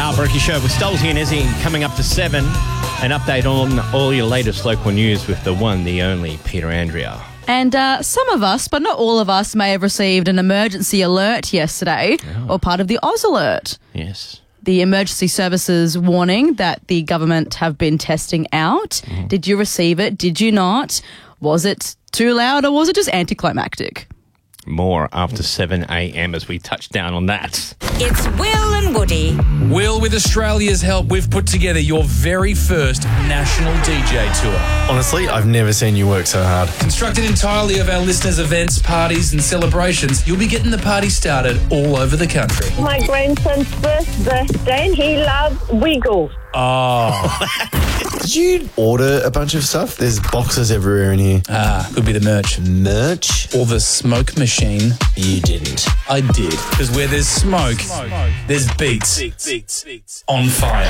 Al Berkey Show with Stolzy and Izzy coming up to 7. An update on all your latest local news with the one, the only Peter Andrea. And some of us, but not all of us, may have received an emergency alert yesterday or part of the Oz Alert. Yes. The emergency services warning that the government have been testing out. Did you receive it? Did you not? Was it too loud or was it just anticlimactic? More after 7 a.m. as we touch down on that. It's Will and Woody. Will, with Australia's help, we've put together your very first national DJ tour. Honestly, I've never seen you work so hard. Constructed entirely of our listeners' events, parties and celebrations, you'll be getting the party started all over the country. My grandson's first birthday and he loves Wiggles. Oh. Did you order a bunch of stuff? There's boxes everywhere in here. Could be the merch. Merch? Or the smoke machine. You didn't. I did. Because where there's smoke, there's beats. On fire.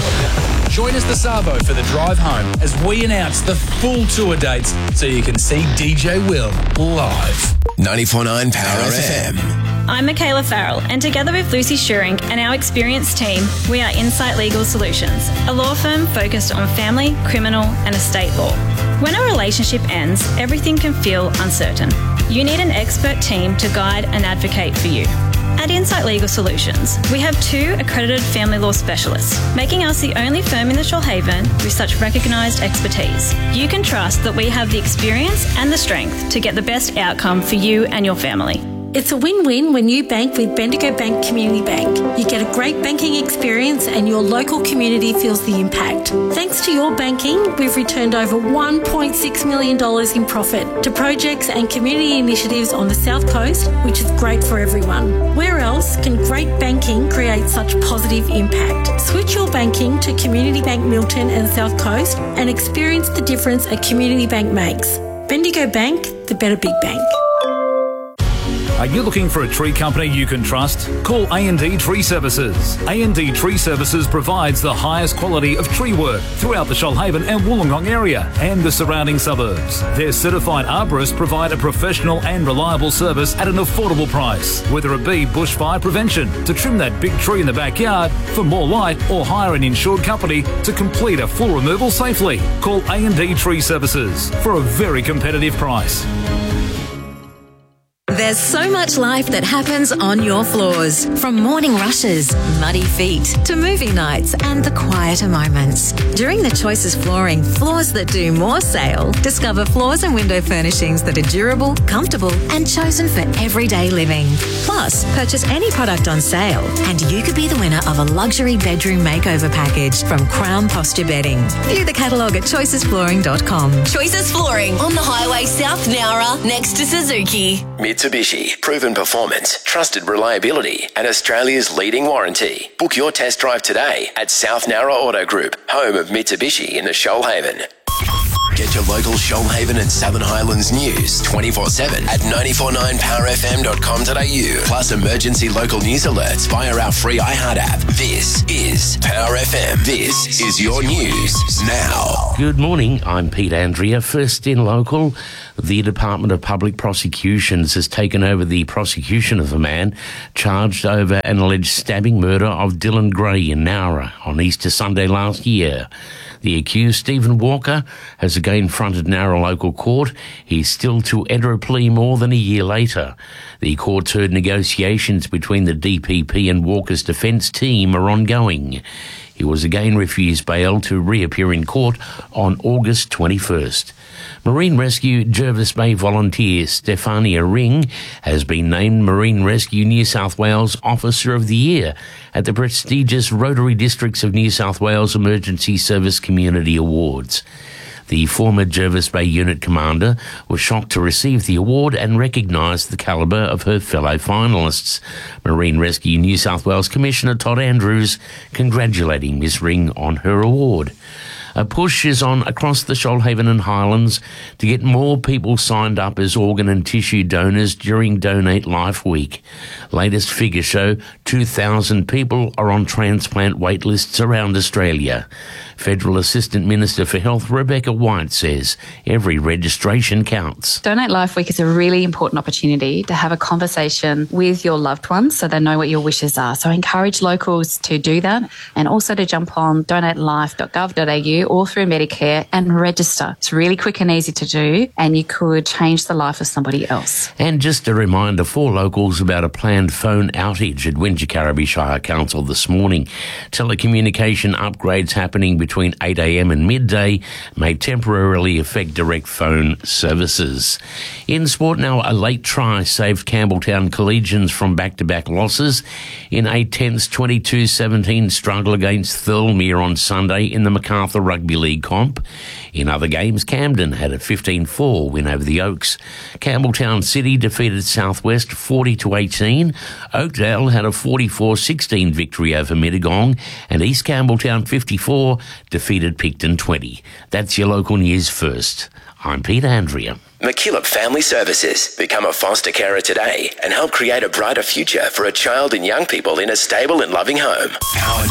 Join us this Arvo for the drive home as we announce the full tour dates so you can see DJ Will live. 94.9 Power FM. I'm Michaela Farrell, and together with Lucy Schuring and our experienced team, we are Insight Legal Solutions, a law firm focused on family, criminal and estate law. When a relationship ends, everything can feel uncertain. You need an expert team to guide and advocate for you. At Insight Legal Solutions, we have 2 accredited family law specialists, making us the only firm in the Shoalhaven with such recognised expertise. You can trust that we have the experience and the strength to get the best outcome for you and your family. It's a win-win when you bank with Bendigo Bank Community Bank. You get a great banking experience and your local community feels the impact. Thanks to your banking, we've returned over $1.6 million in profit to projects and community initiatives on the South Coast, which is great for everyone. Where else can great banking create such positive impact? Switch your banking to Community Bank Milton and South Coast and experience the difference a community bank makes. Bendigo Bank, the better big bank. Are you looking for a tree company you can trust? Call A&D Tree Services. A&D Tree Services provides the highest quality of tree work throughout the Shoalhaven and Wollongong area and the surrounding suburbs. Their certified arborists provide a professional and reliable service at an affordable price, whether it be bushfire prevention, to trim that big tree in the backyard, for more light, or hire an insured company to complete a full removal safely. Call A&D Tree Services for a very competitive price. There's so much life that happens on your floors. From morning rushes, muddy feet, to movie nights and the quieter moments. During the Choices Flooring Floors That Do More sale, discover floors and window furnishings that are durable, comfortable and chosen for everyday living. Plus, purchase any product on sale and you could be the winner of a luxury bedroom makeover package from Crown Posture Bedding. View the catalogue at choicesflooring.com. Choices Flooring on the highway South Nowra next to Suzuki. Mitsubishi, proven performance, trusted reliability, and Australia's leading warranty. Book your test drive today at South Nowra Auto Group, home of Mitsubishi in the Shoalhaven. Get your local Shoalhaven and Southern Highlands news 24/7 at 949powerfm.com.au. Plus emergency local news alerts via our free iHeart app. This is Power FM. This is your news now. Good morning, I'm Pete Andrea. First in local, the Department of Public Prosecutions has taken over the prosecution of a man charged over an alleged stabbing murder of Dylan Gray in Nowra on Easter Sunday last year. The accused, Stephen Walker, has again fronted Nowra local court. He's still to enter a plea more than a year later. The court's heard negotiations between the DPP and Walker's defence team are ongoing. He was again refused bail to reappear in court on August 21st. Marine Rescue Jervis Bay volunteer Stefania Ring has been named Marine Rescue New South Wales Officer of the Year at the prestigious Rotary Districts of New South Wales Emergency Service Community Awards. The former Jervis Bay Unit Commander was shocked to receive the award and recognised the calibre of her fellow finalists. Marine Rescue New South Wales Commissioner Todd Andrews congratulating Miss Ring on her award. A push is on across the Shoalhaven and Highlands to get more people signed up as organ and tissue donors during Donate Life Week. Latest figures show 2,000 people are on transplant wait lists around Australia. Federal Assistant Minister for Health Rebecca White says every registration counts. Donate Life Week is a really important opportunity to have a conversation with your loved ones so they know what your wishes are. So I encourage locals to do that and also to jump on donatelife.gov.au or through Medicare and register. It's really quick and easy to do, and you could change the life of somebody else. And just a reminder for locals about a planned phone outage at Wingecarribee Shire Council this morning. Telecommunication upgrades happening between 8 a.m. and midday may temporarily affect direct phone services. In sport now, a late try saved Campbelltown Collegians from back-to-back losses in a tense 22-17 struggle against Thirlmere on Sunday in the MacArthur Rugby League comp. In other games, Camden had a 15-4 win over the Oaks. Campbelltown City defeated Southwest 40-18. Oakdale had a 44-16 victory over Mittagong, and East Campbelltown 54 defeated Picton 20. That's your local news first. I'm Peter Andrea. McKillop Family Services. Become a foster carer today and help create a brighter future for a child and young people in a stable and loving home. Power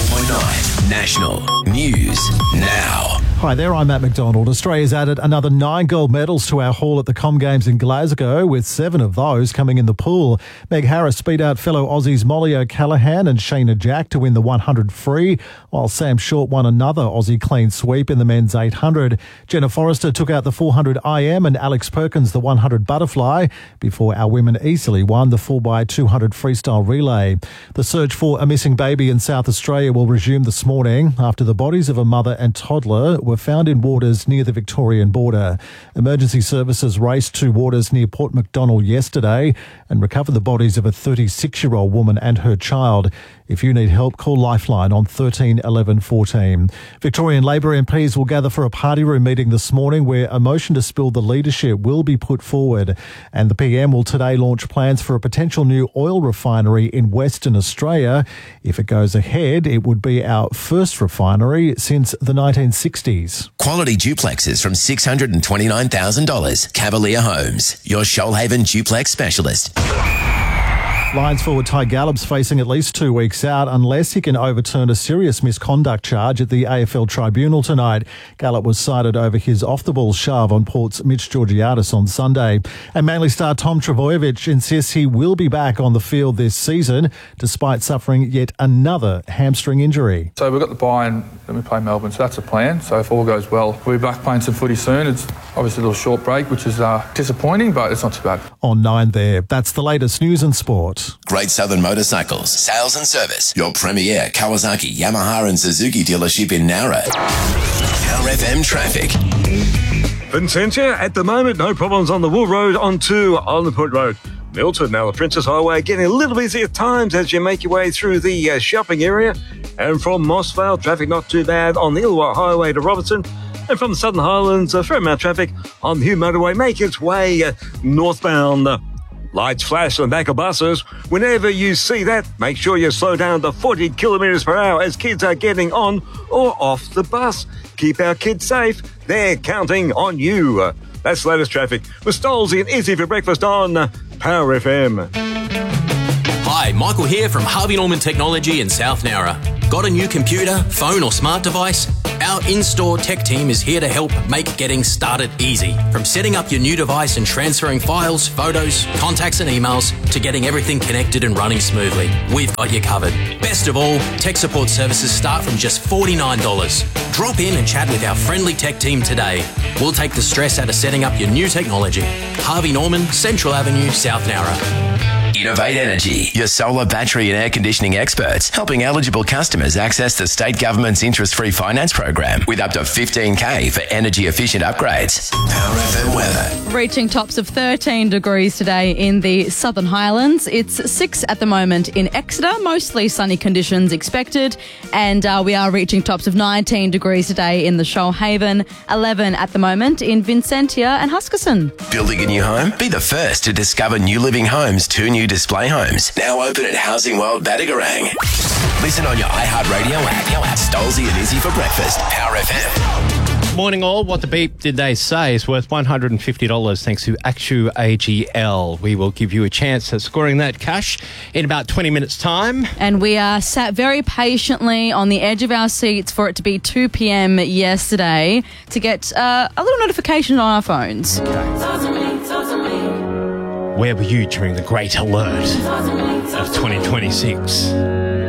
94.9 National News Now. Hi there, I'm Matt McDonald. Australia's added another 9 gold medals to our haul at the Com Games in Glasgow, with 7 of those coming in the pool. Meg Harris beat out fellow Aussies Molly O'Callaghan and Sheena Jack to win the 100 free, while Sam Short won another Aussie clean sweep in the men's 800. Jenna Forrester took out the 400 IM and Alex Perkins the 100 butterfly, before our women easily won the 4x200 freestyle relay. The search for a missing baby in South Australia will resume this morning after the bodies of a mother and toddler were found in waters near the Victorian border. Emergency services raced to waters near Port MacDonnell yesterday and recovered the bodies of a 36-year-old woman and her child. If you need help, call Lifeline on 13 11 14. Victorian Labor MPs will gather for a party room meeting this morning where a motion to spill the leadership will be put forward. And the PM will today launch plans for a potential new oil refinery in Western Australia. If it goes ahead, it would be our first refinery since the 1960s. Quality duplexes from $629,000. Cavalier Homes, your Shoalhaven duplex specialist. Lions forward Ty Gallop's facing at least 2 weeks out unless he can overturn a serious misconduct charge at the AFL tribunal tonight. Gallop was cited over his off-the-ball shove on Port's Mitch Georgiadis on Sunday. And Manly star Tom Trbojevic insists he will be back on the field this season despite suffering yet another hamstring injury. So we've got the bye and then we play Melbourne, so that's the plan. So if all goes well, we'll be back playing some footy soon. It's obviously a little short break, which is disappointing, but it's not too bad. On 9 there, that's the latest news and sport. Great Southern Motorcycles, sales and service. Your premier Kawasaki, Yamaha and Suzuki dealership in Nowra. Power FM traffic. Vincentia, at the moment, no problems on the Wool Road onto Islandport Road. Milton, now the Princess Highway, getting a little busy at times as you make your way through the shopping area. And from Mossvale, traffic not too bad on the Illawarra Highway to Robertson. And from the Southern Highlands, fair amount of traffic on the Hume Motorway, make its way northbound. Lights flash on the back of buses. Whenever you see that, make sure you slow down to 40 kilometres per hour as kids are getting on or off the bus. Keep our kids safe. They're counting on you. That's the latest traffic with Stolzy and Izzy for breakfast on Power FM. Hi, Michael here from Harvey Norman Technology in South Nowra. Got a new computer, phone or smart device? Our in-store tech team is here to help make getting started easy. From setting up your new device and transferring files, photos, contacts and emails to getting everything connected and running smoothly. We've got you covered. Best of all, tech support services start from just $49. Drop in and chat with our friendly tech team today. We'll take the stress out of setting up your new technology. Harvey Norman, Central Avenue, South Nowra. Innovate Energy, your solar, battery and air conditioning experts, helping eligible customers access the state government's interest-free finance program with up to $15,000 for energy-efficient upgrades. Power FM weather. Reaching tops of 13 degrees today in the Southern Highlands. It's 6 at the moment in Exeter, mostly sunny conditions expected. And we are reaching tops of 19 degrees today in the Shoalhaven, 11 at the moment in Vincentia and Huskisson. Building a new home? Be the first to discover New Living Homes, 2 new display homes, now open at Housing World Badagarang. Listen on your iHeartRadio app. Stolzy and Izzy for breakfast. Power FM. Morning all. What the beep did they say is worth $150 thanks to Actu AGL. We will give you a chance at scoring that cash in about 20 minutes' time. And we are sat very patiently on the edge of our seats for it to be 2 p.m. yesterday to get a little notification on our phones. Where were you during the great alert of 2026?